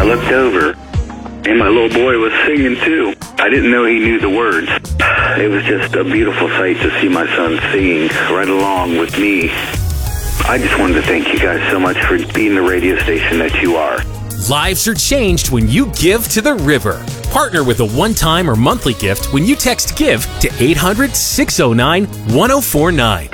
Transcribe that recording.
looked over, and my little boy was singing too. I didn't know he knew the words. It was just a beautiful sight to see my son singing right along with me. I just wanted to thank you guys so much for being the radio station that you are. Lives are changed when you give to the river. Partner with a one-time or monthly gift when you text GIVE to 800-609-1049.